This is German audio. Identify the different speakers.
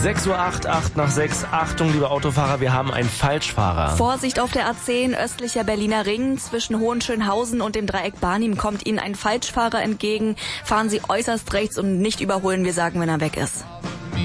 Speaker 1: 6:08 Uhr, 8 nach 6. Achtung, liebe Autofahrer, wir haben einen Falschfahrer.
Speaker 2: Vorsicht auf der A10, östlicher Berliner Ring. Zwischen Hohenschönhausen und dem Dreieck Barnim kommt Ihnen ein Falschfahrer entgegen. Fahren Sie äußerst rechts und nicht überholen. Wir sagen, wenn er weg ist.